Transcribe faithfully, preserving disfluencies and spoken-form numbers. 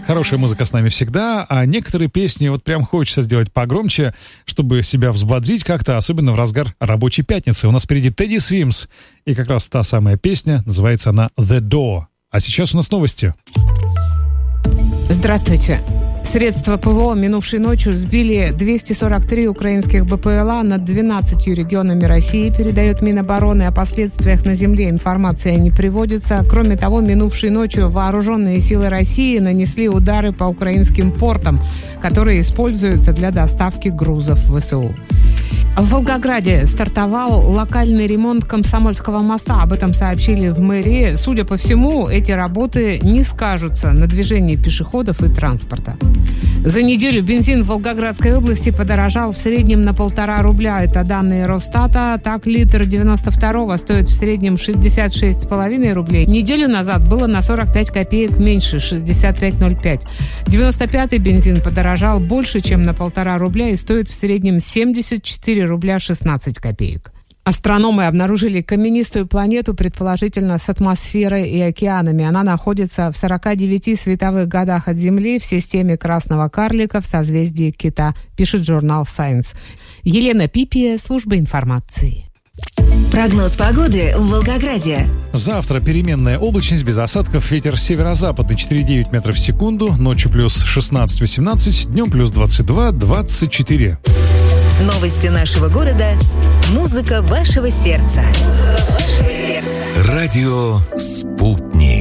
Хорошая музыка с нами всегда, а некоторые песни вот прям хочется сделать погромче, чтобы себя взбодрить как-то, особенно в разгар рабочей пятницы. У нас впереди Teddy Swims, и как раз та самая песня, называется она «The Door». А сейчас у нас новости. Здравствуйте. Средства ПВО минувшей ночью сбили двести сорок три украинских БПЛА над двенадцатью регионами России, передает Минобороны. О последствиях на земле информация не приводится. Кроме того, минувшей ночью вооруженные силы России нанесли удары по украинским портам, которые используются для доставки грузов в ВСУ. В Волгограде стартовал локальный ремонт Комсомольского моста. Об этом сообщили в мэрии. Судя по всему, эти работы не скажутся на движении пешеходов и транспорта. За неделю бензин в Волгоградской области подорожал в среднем на полтора рубля. Это данные Росстата. Так, литр девяносто второго стоит в среднем шестьдесят шесть с половиной рублей. Неделю назад было на сорок пять копеек меньше, шестьдесят пять ноль пять. девяносто пятый бензин подорожал больше, чем на полтора рубля и стоит в среднем семьдесят четыре рубля шестнадцать копеек. Астрономы обнаружили каменистую планету, предположительно с атмосферой и океанами. Она находится в сорока девяти световых годах от Земли в системе Красного Карлика в созвездии Кита, пишет журнал Science. Елена Пипия, служба информации. Прогноз погоды в Волгограде. Завтра переменная облачность, без осадков, ветер северо-западный четыре и девять метров в секунду, ночью плюс шестнадцать восемнадцать, днем плюс двадцать два двадцать четыре. Новости нашего города. Музыка вашего сердца. Музыка вашего сердца. Радио «Спутник».